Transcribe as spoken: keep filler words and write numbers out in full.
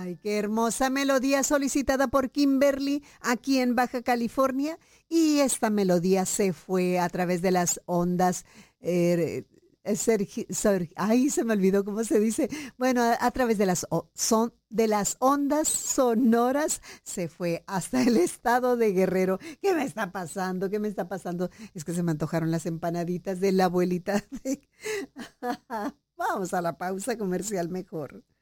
Ay, qué hermosa melodía solicitada por Kimberly aquí en Baja California. Y esta melodía se fue a través de las ondas. Eh, Sergi- Ser- ay, se me olvidó cómo se dice. Bueno, a, a través de las, o- son, de las ondas sonoras se fue hasta el estado de Guerrero. ¿Qué me está pasando? ¿Qué me está pasando? Es que se me antojaron las empanaditas de la abuelita. de- Vamos a la pausa comercial mejor.